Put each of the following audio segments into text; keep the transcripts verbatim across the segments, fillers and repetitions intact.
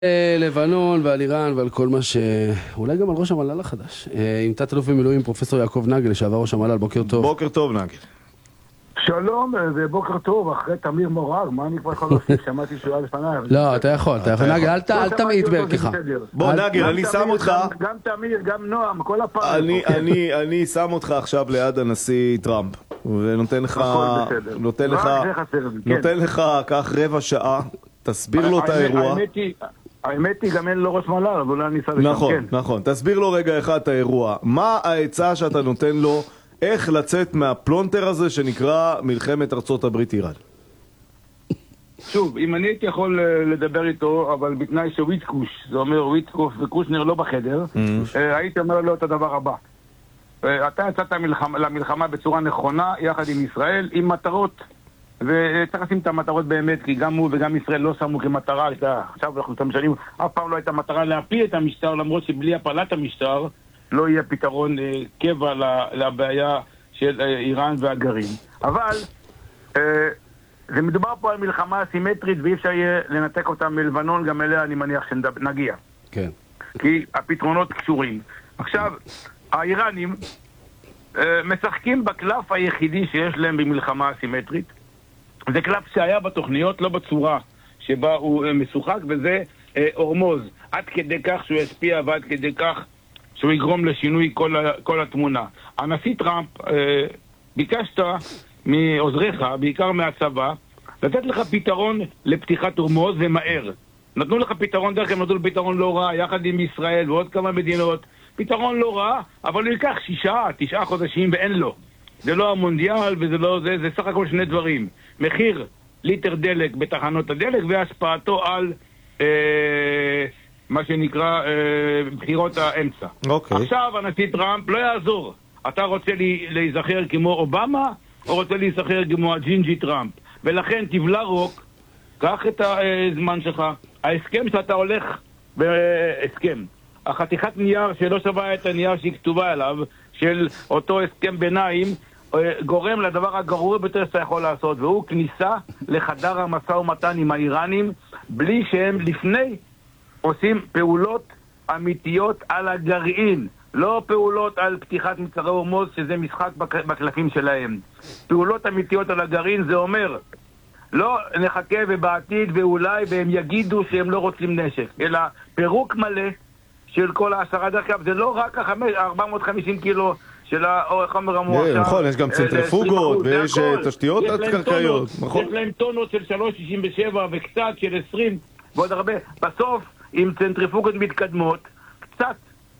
לבנון ועל איראן ועל כל מה ש... אולי גם על ראש המל"ל החדש. עם תת אלוף במילואים פרופסור יעקב נגל, לשעבר ראש המל"ל, בוקר טוב. בוקר טוב נגל. שלום ובוקר טוב, אחרי תמיר מורג, מה אני כבר יכול להוסיף? שמעתי שהוא היה לפניי. לא, אתה יכול, אתה יכול. נגל, אל תמעיט בערכך. בוא נגל, אני שם אותך... גם תמיר, גם נועם, כל הפעם. אני שם אותך עכשיו ליד הנשיא טראמפ, ונותן לך... נותן לך... נותן לך כך רבע שעה, תסביר לו את האירוע. האמת היא, גם אין לו ראש מל"ל, אז אולי אני אסע לשם. נכון, נכון. תסביר לו רגע אחד את האירוע. מה העצה שאתה נותן לו, איך לצאת מהפלונטר הזה שנקרא מלחמת ארצות הברית איראן? שוב, אם אני הייתי יכול לדבר איתו, אבל בתנאי שוויטקוש, זה אומר וויטקוף וקושנר לא בחדר, הייתי אומר לו את הדבר הבא. אתה יצאת למלחמה בצורה נכונה, יחד עם ישראל, עם מטרות, וצריך לשים את המטרות באמת, כי גם הוא וגם ישראל לא שמו כמטרה, עכשיו אנחנו משנים, אף פעם לא הייתה מטרה להפיל את המשטר, למרות שבלי הפלת המשטר לא יהיה פתרון אה, קבע לבעיה של אה, איראן והגרעין. אבל אה, זה מדובר פה על מלחמה סימטרית, ואי אפשר יהיה לנתק אותה מלבנון, גם אליה אני מניח שנגיע. כן. כי הפתרונות קשורים. עכשיו, האיראנים אה, משחקים בקלף היחידי שיש להם במלחמה סימטרית. זה קלף שהיה בתוכניות, לא בצורה שבה הוא אה, משוחק, וזה אה, אורמוז. עד כדי כך שהוא ישפיע ועד כדי כך שהוא יגרום לשינוי כל, כל התמונה. הנשיא טראמפ, אה, ביקשת מעוזריך, בעיקר מהצבא, לתת לך פתרון לפתיחת הורמוז ומהר. נתנו לך פתרון, דרך הם נתנו לך פתרון לא רע, יחד עם ישראל ועוד כמה מדינות. פתרון לא רע, אבל הוא ייקח שישה, תשעה חודשים ואין לו. זה לא המונדיאל וזה לא זה, זה סך הכל שני דברים. מחיר ליטר דלק בתחנות הדלק והשפעתו על... אה, מה שנקרא אה, בחירות האמצע. Okay. עכשיו הנשיא טראמפ לא יעזור. אתה רוצה לי, להיזכר כמו אובמה, או רוצה להיזכר כמו הג'ינג'י טראמפ. ולכן תבלה רוק, קח את הזמן שלך. ההסכם שאתה הולך בהסכם. החתיכת נייר שלא שווה את הנייר שהיא כתובה עליו, של אותו הסכם ביניים, גורם לדבר הגרוע ביותר שאתה יכול לעשות, והוא כניסה לחדר המשא ומתן עם האיראנים, בלי שהם לפני עושים פעולות אמיתיות על הגרעין, לא פעולות על פתיחת מצרי הורמוז, שזה משחק בקלפים שלהם. פעולות אמיתיות על הגרעין זה אומר, לא נחכה ובעתיד ואולי והם יגידו שהם לא רוצים נשק, אלא פירוק מלא של כל העשרה. דרך כלל זה לא רק ה-ארבע מאות וחמישים קילו של החומר המועשר. נכון, יש גם צנטריפוגות ויש תשתיות קרקעיות. יש להם טונות של שלוש נקודה שישים ושבע וקצת של עשרים ועוד הרבה. בסוף עם צנטריפוגות מתקדמות, קצת,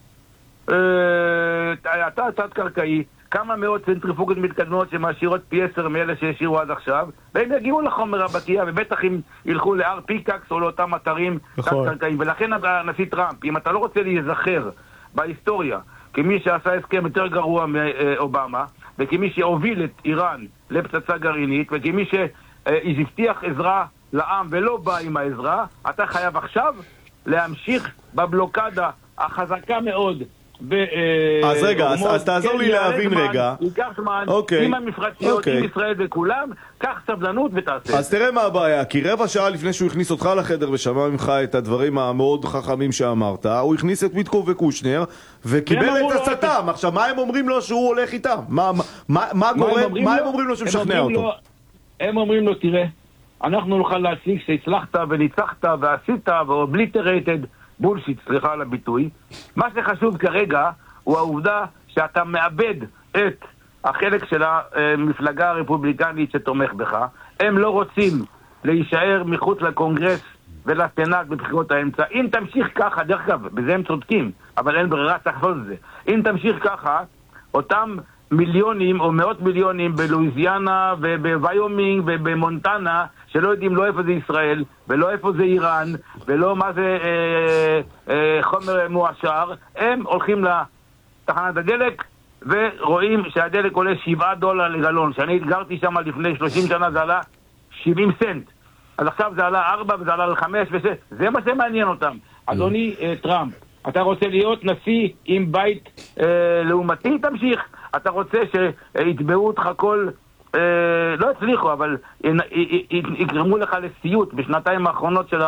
אה, אתה צד קרקעי, כמה מאות צנטריפוגות מתקדמות שמאשירות פי עשר מאלה שהשאירו עד עכשיו, והם יגיעו לחומר הבקיע, ובטח אם ילכו לאר פיקקס או לאותם אתרים צד קרקעיים. ולכן הנשיא טראמפ, אם אתה לא רוצה להיזכר בהיסטוריה כמי שעשה הסכם יותר גרוע מאובמה, וכמי שהוביל את איראן לפצצה גרעינית, וכמי שהבטיח עזרה לעם ולא בא עם העזרה, אתה חייב עכשיו להמשיך בבלוקדה החזקה מאוד. אז רגע, אז תעזור לי להבין רגע. ייקח זמן, עם המפרציות, עם ישראל וכולם, קח סבלנות ותעשה. אז תראה מה הבעיה, כי רבע שעה לפני שהוא הכניס אותך לחדר ושמע ממך את הדברים המאוד חכמים שאמרת, הוא הכניס את ויטקוף וקושנר וקיבל את עצתם. עכשיו, מה הם אומרים לו שהוא הולך איתם? מה הם אומרים לו שמשכנע אותו? הם אומרים לו, תראה, אנחנו נוכל להציג שהצלחת וניצחת ועשית ואובליטרייטד בולשיט, סליחה על הביטוי. מה שחשוב כרגע הוא העובדה שאתה מאבד את החלק של המפלגה הרפובליקנית שתומך בך. הם לא רוצים להישאר מחוץ לקונגרס ולסנאט בבחירות האמצע. אם תמשיך ככה, דרך אגב, בזה הם צודקים, אבל אין ברירה, צריך לעשות את זה. אם תמשיך ככה, אותם מיליונים או מאות מיליונים בלואיזיאנה ובוויומינג ובמונטנה שלא יודעים לא איפה זה ישראל ולא איפה זה איראן ולא מה זה אה, אה, חומר מועשר, הם הולכים לתחנת הדלק ורואים שהדלק עולה שבעה דולר לגלון. שאני התגרתי שם לפני שלושים שנה זה עלה שבעים סנט, אז עכשיו זה עלה ארבע וזה עלה לחמש וזה, זה מה שמעניין אותם. אדוני אה, טראמפ, אתה רוצה להיות נשיא עם בית אה, לעומתי? תמשיך. אתה רוצה שיתבעו אותך כל לא הצליחו, אבל יגרמו לך לסיוט בשנתיים האחרונות של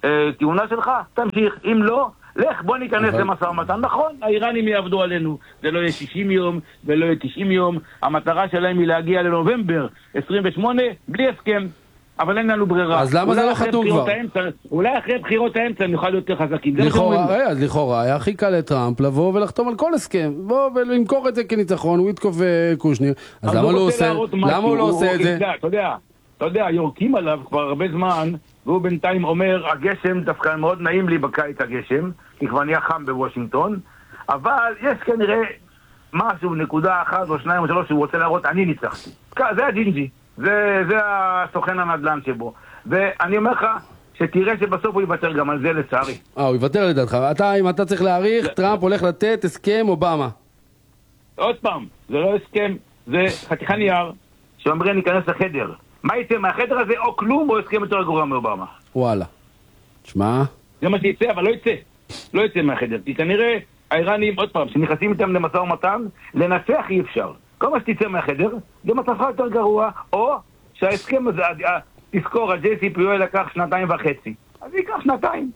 כהונה שלך, תמשיך. אם לא, לך, בוא ניכנס למשא ומתן. נכון, האיראנים יעבדו עלינו. זה לא יהיה שישים יום ולא יהיה תשעים יום. המטרה שלהם היא להגיע לנובמבר עשרים ושמונה בלי הסכם. אבל אין לנו ברירה. אז למה זה לא חתום כבר? אולי אחרי בחירות האמצע נוכל להיות יותר חזקים. אז לכאורה היה הכי קל לטראמפ לבוא ולחתום על כל הסכם. בוא ולמכור את זה כניצחון, וויטקוף וקושניר. אז למה הוא לא עושה את זה? אתה יודע, אתה יודע, יורקים עליו כבר הרבה זמן, והוא בינתיים אומר, הגשם דווקא מאוד נעים לי בקיץ הגשם, כי כבר נהיה חם בוושינגטון, אבל יש כנראה משהו, נקודה אחת או שניים או שלוש, שהוא רוצה להראות, אני ניצחתי. זה הג'ינג'י. זה, זה הסוכן הנדל"ן שבו. ואני אומר לך שתראה שבסוף הוא יוותר גם על זה לצערי. אה, הוא יוותר לדעתך. אתה, אם אתה צריך להעריך, טראמפ הולך לתת הסכם אובמה. עוד פעם, זה לא הסכם, זה חתיכה נייר שאומרים ניכנס לחדר. מה יצא מהחדר הזה? או כלום או הסכם יותר גרוע מאובמה. וואלה. תשמע. זה מה שיצא, אבל לא יצא. לא יצא מהחדר. כי כנראה האיראנים, עוד פעם, שנכנסים איתם למשא ומתן, לנצח אי אפשר. כל מה שתצא מהחדר, זה מצבך יותר גרוע, או שההסכם הזה, תזכור, ה-ג'יי סי פי או לקח שנתיים וחצי. אז זה ייקח שנתיים.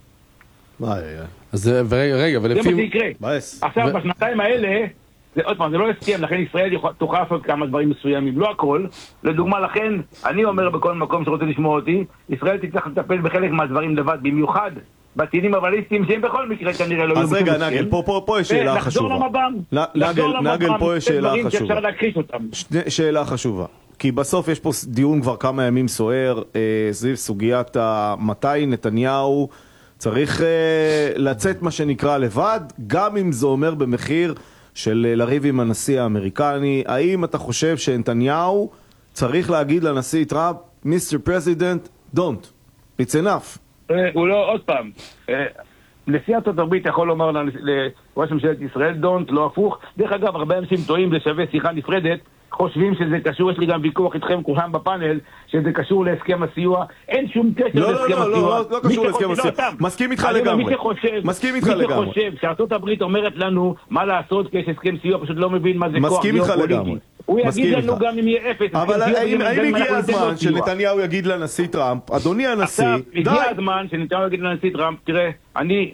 אז רגע, ולפי... זה מה שיקרה. עכשיו, בשנתיים האלה, זה, עוד פעם, זה לא הסכם, לכן ישראל תוכל לעשות כמה דברים מסוימים, לא הכל. לדוגמה, לכן, אני אומר בכל מקום שרוצה לשמוע אותי, ישראל תצטרך לטפל בחלק מהדברים לבד, במיוחד בטילים הבליסטיים שהם בכל מקרה כנראה לא יהיו... אז רגע, נגל, פה יש שאלה חשובה. נגל, פה יש שאלה חשובה. שאלה חשובה. כי בסוף יש פה דיון כבר כמה ימים סוער, סביב סוגיית מתי נתניהו צריך לצאת מה שנקרא לבד, גם אם זה אומר במחיר של לריב עם הנשיא האמריקני. האם אתה חושב שנתניהו צריך להגיד לנשיא טראמפ, מיסטר פרזידנט, don't, it's enough? הוא לא, עוד פעם, נשיא ארצות הברית יכול לומר לראש ממשלת ישראל, don't, לא הפוך. דרך אגב, הרבה אנשים טועים לשווה שיחה נפרדת, חושבים שזה קשור, יש לי גם ויכוח איתכם כולם בפאנל, שזה קשור להסכם הסיוע. אין שום קשר להסכם הסיוע. לא, לא, לא קשור להסכם הסיוע. מסכים איתך לגמרי. מסכים איתך לגמרי. מי שחושב שארצות הברית אומרת לנו מה לעשות כשיש הסכם סיוע, פשוט לא מבין מה זה כוח. מסכים איתך לגמרי. הוא יגיד לנו גם אם יהיה אפס. אבל האם הגיע הזמן שנתניהו יגיד לנשיא טראמפ, אדוני הנשיא, די. הגיע הזמן שנתניהו יגיד לנשיא טראמפ, תראה, אני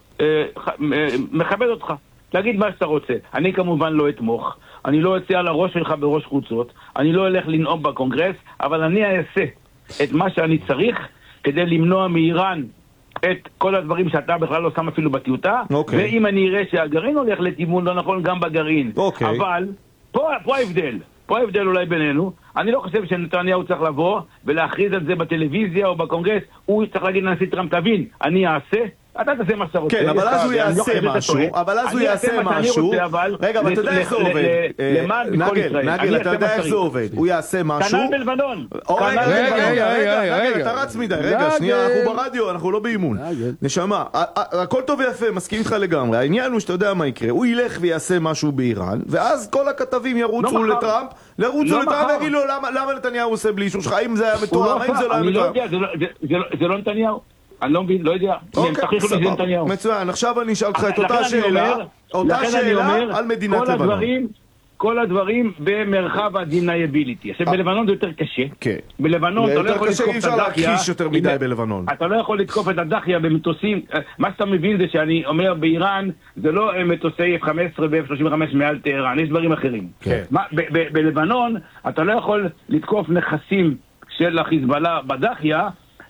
מכבד אותך. להגיד מה שאתה רוצה. אני כמובן לא אתמוך. אני לא אצא על הראש שלך בראש חוצות. אני לא אלך לנאום בקונגרס, אבל אני אעשה את מה שאני צריך כדי למנוע מאיראן את כל הדברים שאתה בכלל לא שם אפילו בטיוטה. Okay. ואם אני אראה שהגרעין הולך לתימון לא נכון גם בגרעין. Okay. אבל פה, פה ההבדל. פה ההבדל אולי בינינו. אני לא חושב שנתניהו צריך לבוא ולהכריז על זה בטלוויזיה או בקונגרס. הוא צריך להגיד לנשיא טראמפ, תבין, אני אעשה. אתה תעשה מה שאתה רוצה. כן, אבל אז הוא יעשה משהו, אבל אז הוא יעשה משהו. רגע, אבל אתה יודע איך זה עובד. נגל, נגל, אתה יודע איך זה עובד. הוא יעשה משהו. כנ"ל בלבנון. רגע, רגע, רגע, אתה רץ מדי. רגע, שנייה, אנחנו ברדיו, אנחנו לא באימון. נשמה, הכל טוב ויפה, מסכים איתך לגמרי. העניין הוא שאתה יודע מה יקרה. הוא ילך ויעשה משהו באיראן, ואז כל הכתבים ירוצו לטראמפ, לרוצו לטראמפ ויגיד לו למה נתניהו עושה בלי אישור שלך, האם זה היה מתואם, האם זה לא היה מתואם. זה לא נתניהו. אני לא מבין, לא יודע. מצוין, עכשיו אני אשאל אותך את אותה שאלה, אותה שאלה על מדינת לבנון. כל הדברים במרחב ה-deniability. עכשיו בלבנון זה יותר קשה. כן. בלבנון אתה לא יכול לתקוף את הדחיה. להכחיש יותר מדי בלבנון. אתה לא יכול לתקוף את הדחיה במטוסים. מה שאתה מבין זה שאני אומר באיראן, זה לא מטוסי אף חמש עשרה ו-אף שלושים וחמש מעל טהרן, יש דברים אחרים. בלבנון אתה לא יכול לתקוף נכסים של החיזבאללה בדחיה,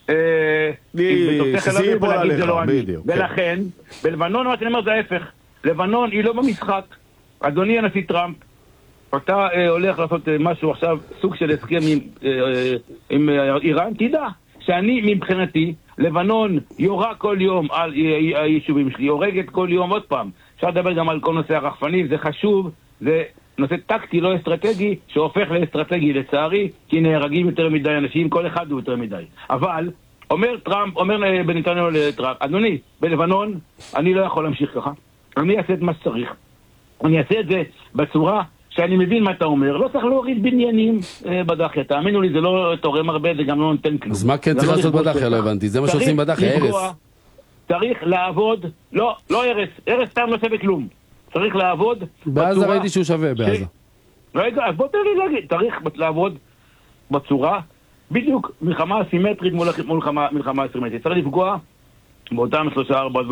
ולכן בלבנון מה שאני אומר זה ההפך. לבנון היא לא במשחק. אדוני הנשיא טראמפ, אתה הולך לעשות משהו עכשיו, סוג של הסכם עם איראן, תדע שאני מבחינתי לבנון יורה כל יום על היישובים שלי, הורגת כל יום. עוד פעם, אפשר לדבר גם על כל נושא הרחפנים, זה חשוב, זה נושא טקטי לא אסטרטגי שהופך לאסטרטגי לצערי, כי נהרגים יותר מדי אנשים, כל אחד הוא יותר מדי. אבל אומר טראמפ, אומר בנתניהו לטראמפ, אדוני, בלבנון אני לא יכול להמשיך ככה, אני אעשה את מה שצריך, אני אעשה את זה בצורה שאני מבין מה אתה אומר, לא צריך להוריד בניינים בדחיה, תאמינו לי, זה לא תורם הרבה, זה גם לא נותן כלום. אז מה כן צריך לעשות בדחיה? לא הבנתי, זה מה שעושים בדחיה, הרס. צריך לעבוד, לא, לא הרס, הרס סתם לא שווה כלום. צריך לעבוד בעזה, ראיתי שהוא שווה בעזה. רגע, אז בוא תן לי להגיד, צריך לעבוד בצורה, בדיוק מלחמה סימטרית מול מלחמה אסימטרית. צריך לפגוע באותם שלושה ארבע